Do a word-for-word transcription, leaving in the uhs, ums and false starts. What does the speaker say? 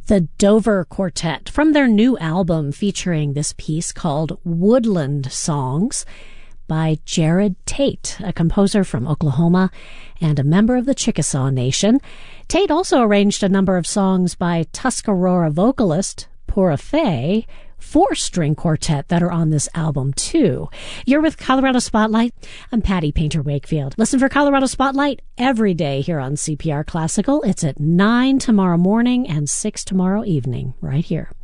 The Dover Quartet from their new album featuring this piece called Woodland Songs by Jared Tate, a composer from Oklahoma and a member of the Chickasaw Nation. Tate also arranged a number of songs by Tuscarora vocalist Pura Fay, four-string quartet that are on this album too. You're with Colorado Spotlight. I'm Patty Painter Wakefield. Listen for Colorado Spotlight every day here on C P R Classical. It's at nine tomorrow morning and six tomorrow evening, right here.